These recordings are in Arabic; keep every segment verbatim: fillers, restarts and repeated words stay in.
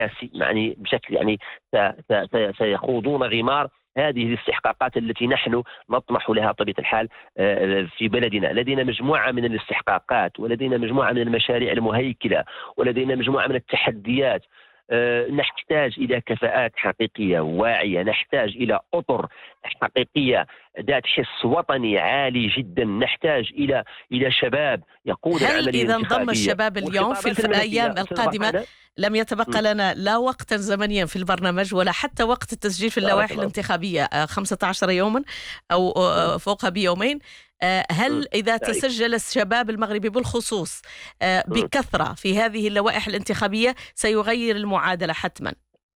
يعني بشكل يعني سيخوضون غمار هذه الاستحقاقات التي نحن نطمح لها بطبيعة الحال في بلدنا. لدينا مجموعة من الاستحقاقات، ولدينا مجموعة من المشاريع المهيكلة، ولدينا مجموعة من التحديات. نحتاج إلى كفاءات حقيقية واعية، نحتاج إلى أطر حقيقية ذات حس وطني عالي جدا، نحتاج إلى إلى شباب يقود العملية الانتخابية. هل إذا انضم الشباب اليوم في الأيام القادمة لم يتبقى لنا لا وقتا زمنيا في البرنامج ولا حتى وقت التسجيل في اللوائح الانتخابية خمسة عشر يوما أو فوقها بيومين، هل إذا تسجل الشباب المغربي بالخصوص بكثرة في هذه اللوائح الانتخابية سيغير المعادلة حتما؟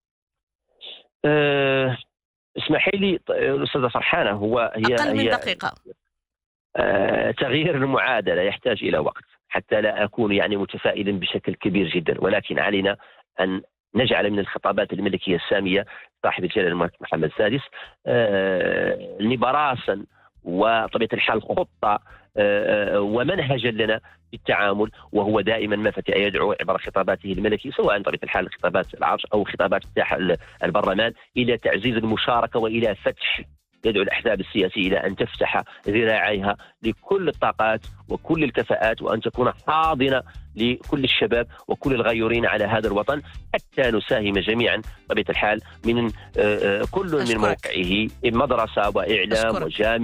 أه اسمحي لي الأستاذة فرحانة، هو هي أقل من هي دقيقة. أه تغيير المعادلة يحتاج إلى وقت حتى لا أكون يعني متفائلا بشكل كبير جدا، ولكن علينا أن نجعل من الخطابات الملكية السامية صاحب الجلالة الملك محمد السادس أه نبراسا وطبيعة الحال خطة ومنهجا لنا في التعامل، وهو دائما ما فتح يدعو عبر خطاباته الملكية سواء طبيعة الحال خطابات العرش أو خطابات افتتاح البرلمان إلى تعزيز المشاركة وإلى فتح، يدعو الأحزاب السياسية إلى أن تفتح ذراعيها لكل الطاقات وكل الكفاءات، وأن تكون حاضنة لكل الشباب وكل الغيورين على هذا الوطن، حتى نساهم جميعا بطبيعة الحال من كل من موقعه، مدرسة وإعلام وجامعة